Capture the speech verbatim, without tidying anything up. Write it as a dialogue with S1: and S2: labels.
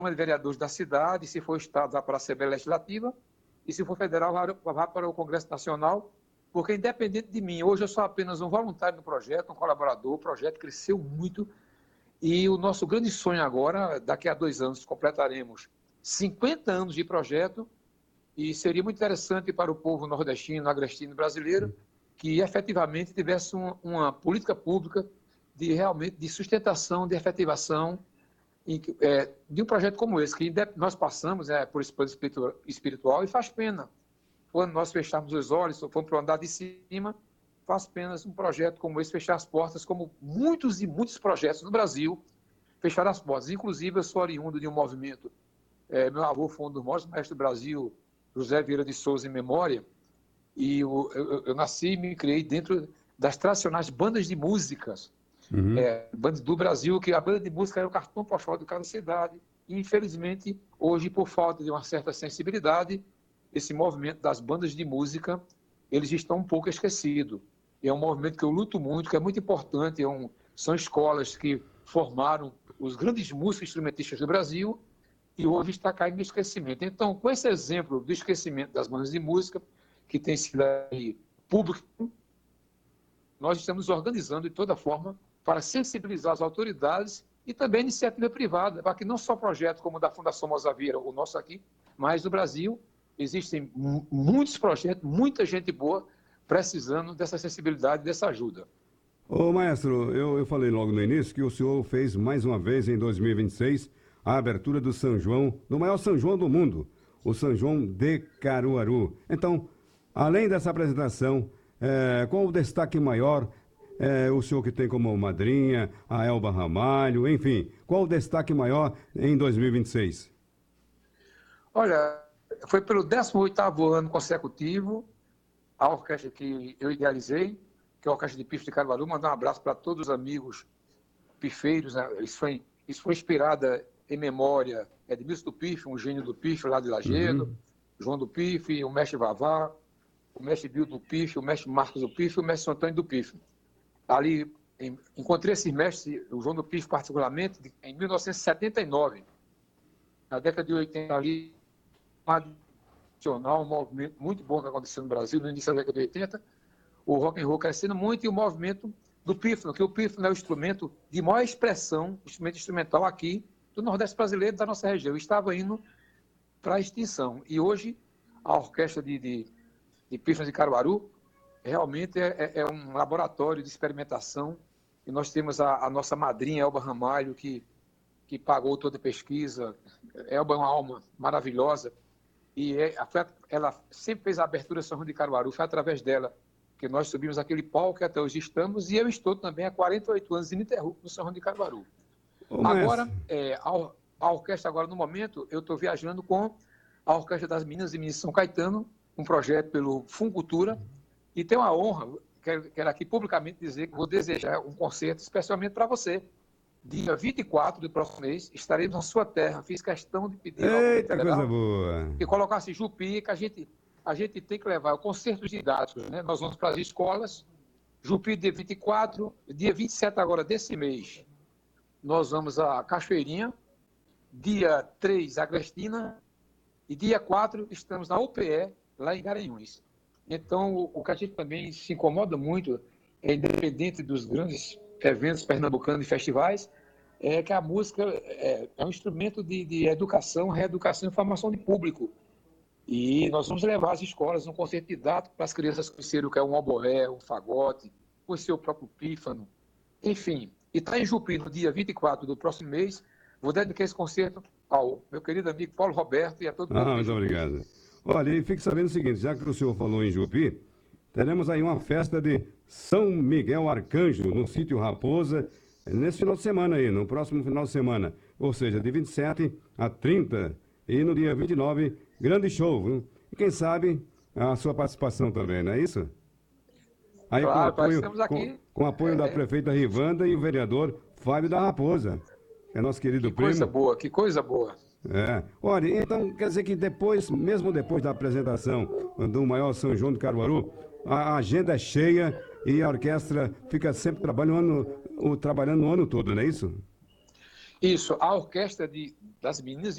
S1: de Vereadores da cidade, se for Estado, vai para a Assembleia Legislativa, e se for federal, vai para o Congresso Nacional, porque independente de mim, hoje eu sou apenas um voluntário do projeto, um colaborador, o projeto cresceu muito, e o nosso grande sonho agora, daqui a dois anos, completaremos cinquenta anos de projeto, e seria muito interessante para o povo nordestino, agrestino brasileiro, que efetivamente tivesse um, uma política pública de realmente de sustentação, de efetivação é, de um projeto como esse, que nós passamos é, por esse plano espiritual e faz pena. Quando nós fecharmos os olhos, fomos para o andar de cima, faz pena um projeto como esse fechar as portas, como muitos e muitos projetos no Brasil fecharam as portas. Inclusive, eu sou oriundo de um movimento, é, meu avô foi um dos maiores mestres do Brasil, José Vieira de Souza, em memória, e eu, eu, eu nasci e me criei dentro das tradicionais bandas de músicas, uhum. é, bandas do Brasil, que a banda de música era o cartão postal de cada cidade, e infelizmente, hoje, por falta de uma certa sensibilidade, esse movimento das bandas de música, eles estão um pouco esquecidos. É um movimento que eu luto muito, que é muito importante, é um, são escolas que formaram os grandes músicos instrumentistas do Brasil, e hoje está caindo no esquecimento. Então, com esse exemplo do esquecimento das bandas de música, que tem sido aí público, nós estamos organizando de toda forma para sensibilizar as autoridades e também a iniciativa privada, para que não só projetos como o da Fundação Mozavieira, o nosso aqui, mas no Brasil existem muitos projetos, muita gente boa precisando dessa sensibilidade, dessa ajuda.
S2: Ô, maestro, eu, eu falei logo no início que o senhor fez mais uma vez em dois mil e vinte e seis a abertura do São João, do maior São João do mundo, o São João de Caruaru. Então, além dessa apresentação, é, qual o destaque maior, é, o senhor que tem como madrinha, a Elba Ramalho, enfim, qual o destaque maior em dois mil e vinte e seis?
S1: Olha, foi pelo décimo oitavo ano consecutivo, a orquestra que eu idealizei, que é a Orquestra de Pifes de Caruaru, mandar um abraço para todos os amigos pifeiros, né? Isso foi, isso foi inspirada em memória é Edmilson do Pife, um gênio do Pife lá de Lagedo, uhum. João do Pife, o mestre Vavá, o mestre Bill do Pife, o mestre Marcos do Pife e o mestre Antônio do Pife. Ali, em, encontrei esses mestres, o João do Pife particularmente, de, em mil novecentos e setenta e nove, na década de oitenta, ali, um movimento muito bom que aconteceu no Brasil, no início da década de oitenta, o rock and roll crescendo muito e o movimento do pífano, que o pífano é o instrumento de maior expressão, instrumento instrumental aqui do Nordeste brasileiro, da nossa região. Estava indo para a extinção. E hoje, a orquestra de, de, de pífanos de Caruaru realmente é, é, é um laboratório de experimentação. E nós temos a, a nossa madrinha, Elba Ramalho, que, que pagou toda a pesquisa. Elba é uma alma maravilhosa. E é, ela sempre fez a abertura do São João de Caruaru, foi através dela que nós subimos aquele palco que até hoje estamos, e eu estou também há quarenta e oito anos ininterrupto no São João de Caruaru.
S2: Ô,
S1: agora, é, a, a orquestra agora, no momento, eu estou viajando com a Orquestra das Meninas e Meninos de São Caetano, um projeto pelo Funcultura, e tenho a honra, quero, quero aqui publicamente dizer que vou desejar um concerto especialmente para você. Dia vinte e quatro do próximo mês, estaremos na sua terra. Fiz questão de pedir ao
S2: Eita, federal, coisa boa,
S1: que colocasse Jupi, que a gente, a gente tem que levar o concerto didático, né? Nós vamos para as escolas. Jupi, dia vinte e quatro, dia vinte e sete agora desse mês, nós vamos a Cachoeirinha, dia três, Agrestina, e dia quatro estamos na U P E, lá em Garanhuns. Então, o, o que a gente também se incomoda muito, é independente dos grandes eventos pernambucanos e festivais, é que a música é, é um instrumento de, de educação, reeducação e formação de público. E nós vamos levar as escolas um concerto didático para as crianças conhecerem o que é um oboé, um fagote, conhecer o próprio pífano, enfim. E está em Jupi, no dia vinte e quatro do próximo mês, vou dedicar esse concerto ao meu querido amigo Paulo Roberto e a todo mundo.
S2: Ah, muito obrigado. Olha, e fique sabendo o seguinte, já que o senhor falou em Jupi, teremos aí uma festa de São Miguel Arcanjo, no sítio Raposa, nesse final de semana aí, no próximo final de semana. Ou seja, de vinte e sete a trinta, e no dia vinte e nove, grande show, viu? E quem sabe a sua participação também, não é isso? Aí
S1: claro,
S2: com apoio,
S1: aqui,
S2: com, com apoio é, da prefeita Rivanda e o vereador Fábio da Raposa, que é nosso querido
S1: que
S2: primo.
S1: Que coisa boa, que coisa boa.
S2: É. Olha, então quer dizer que depois, mesmo depois da apresentação do maior São João de Caruaru, a agenda é cheia e a orquestra fica sempre trabalhando, o, trabalhando o ano todo, não é isso?
S1: Isso, a orquestra de, das meninas